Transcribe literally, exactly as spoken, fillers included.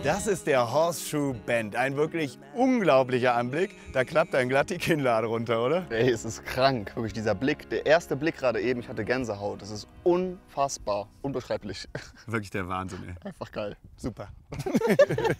Das ist der Horseshoe Bend. Ein wirklich unglaublicher Anblick. Da klappt einem glatt die Kinnlade runter, oder? Ey, es ist krank. Wirklich dieser Blick, der erste Blick gerade eben, ich hatte Gänsehaut. Das ist unfassbar, unbeschreiblich. Wirklich der Wahnsinn, ey. Einfach geil. Super.